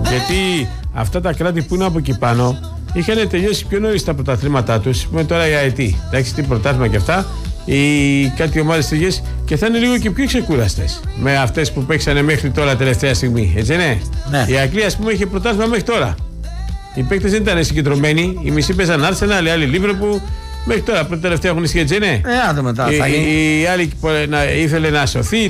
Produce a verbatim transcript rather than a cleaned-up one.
Γιατί αυτά τα κράτη που είναι από εκεί πάνω είχαν τελειώσει πιο νωρίς τα πρωταθλήματά τους. Πούμε τώρα η ΑΕΤ. Εντάξει, τι πρωτάθλημα και αυτά. Οι κάτι ομάδες τελειώσει και θα είναι λίγο και πιο ξεκούραστες με αυτές που παίξανε μέχρι τώρα τελευταία στιγμή. Έτσι ναι. Ναι. Η Αγγλία, ας πούμε, είχε πρωτάθλημα μέχρι τώρα. Οι παίκτες δεν ήταν συγκεντρωμένοι. Οι μισοί παίζαν Arsenal, οι άλλοι Liverpool. Μέχρι τώρα, πρώτα τελευταία έχουν ισχύει, έτσι ναι. Ε, άντε μετά. Η, Θα γίνει. η άλλη ήθελε να σωθεί.